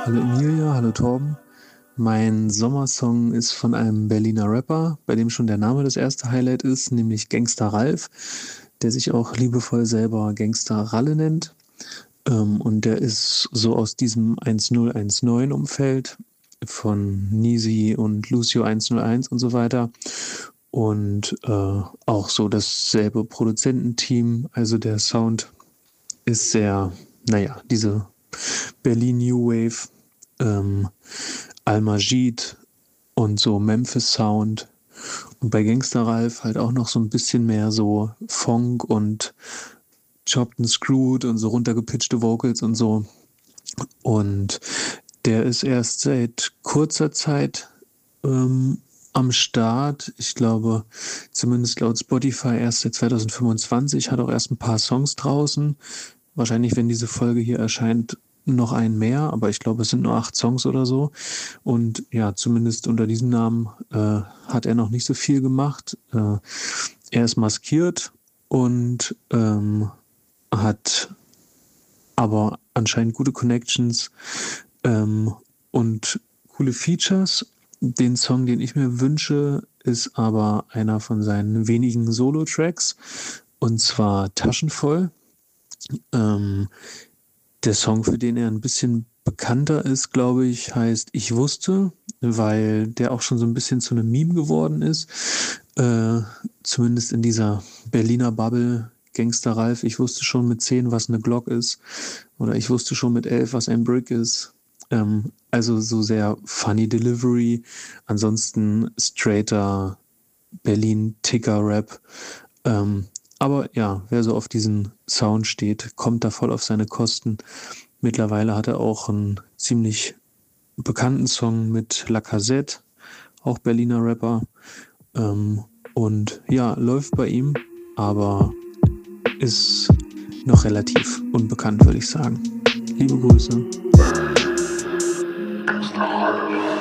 Hallo Emilia, hallo Torben. Mein Sommersong ist von einem Berliner Rapper, bei dem schon der Name das erste Highlight ist, nämlich Gangster Ralf, der sich auch liebevoll selber Gangster Ralle nennt. Und der ist so aus diesem 1019-Umfeld von Nisi und Lucio 101 und so weiter. Und auch so dasselbe Produzententeam. Also der Sound ist sehr, naja, diese Berlin New Wave, ähm, Al-Majid und so Memphis Sound. Und bei Gangster Ralf halt auch noch so ein bisschen mehr so Funk und Chopped and Screwed und so runtergepitchte Vocals und so. Und der ist erst seit kurzer Zeit am Start. Ich glaube, zumindest laut Spotify erst seit 2025, hat auch erst ein paar Songs draußen. Wahrscheinlich, wenn diese Folge hier erscheint, noch einen mehr, aber ich glaube, es sind nur 8 Songs oder so. Und ja, zumindest unter diesem Namen hat er noch nicht so viel gemacht. Er ist maskiert und hat aber anscheinend gute Connections und coole Features. Den Song, den ich mir wünsche, ist aber einer von seinen wenigen Solo-Tracks, und zwar Taschenvoll. Der Song, für den er ein bisschen bekannter ist, glaube ich, heißt Ich wusste, weil der auch schon so ein bisschen zu einem Meme geworden ist. Zumindest in dieser Berliner Bubble. Gangster Ralf, ich wusste schon mit 10, was eine Glock ist. Oder ich wusste schon mit 11, was ein Brick ist. Also so sehr funny Delivery. Ansonsten straighter Berlin-Ticker-Rap. Aber ja, wer so auf diesen Sound steht, kommt da voll auf seine Kosten. Mittlerweile hat er auch einen ziemlich bekannten Song mit Lacazette, auch Berliner Rapper. Und ja, läuft bei ihm, aber ist noch relativ unbekannt, würde ich sagen. Liebe Grüße.